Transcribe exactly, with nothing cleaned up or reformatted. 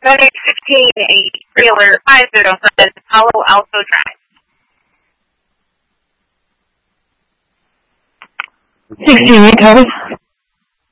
FedEx fifteen eight, trailer five zero seven, Palo Alto Drive. sixteen, recovered.